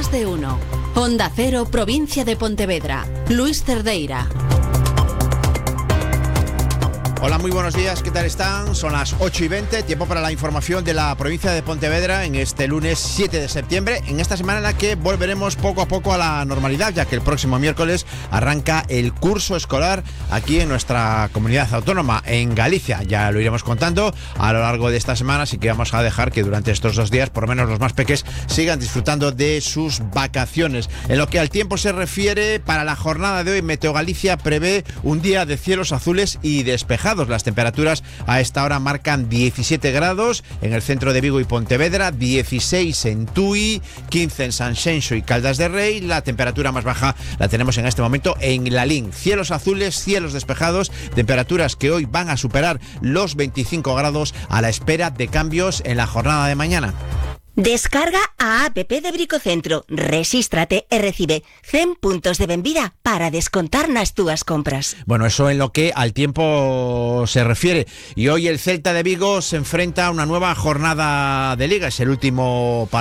Más de uno. Onda Cero, provincia de Pontevedra. Luis Cerdeira. Hola, muy buenos días, ¿qué tal están? Son las 8:20, tiempo para la información de la provincia de Pontevedra en este lunes 7 de septiembre, en esta semana en la que volveremos poco a poco a la normalidad, ya que el próximo miércoles arranca el curso escolar aquí en nuestra comunidad autónoma, en Galicia. Ya lo iremos contando a lo largo de esta semana, así que vamos a dejar que durante estos 2 días, por lo menos los más peques, sigan disfrutando de sus vacaciones. En lo que al tiempo se refiere, para la jornada de hoy, Meteo Galicia prevé un día de cielos azules y despejados. Las temperaturas a esta hora marcan 17 grados en el centro de Vigo y Pontevedra, 16 en Tui, 15 en Sanxenxo y Caldas de Rei. La temperatura más baja la tenemos en este momento en Lalín. Cielos azules, cielos despejados, temperaturas que hoy van a superar los 25 grados a la espera de cambios en la jornada de mañana. Descarga a app de Bricocentro, resístrate e recibe 100 puntos de benvida para descontar nas túas compras. Bueno, eso en lo que al tiempo se refiere. Y hoy el Celta de Vigo se enfrenta a una nueva jornada de Liga. Es el último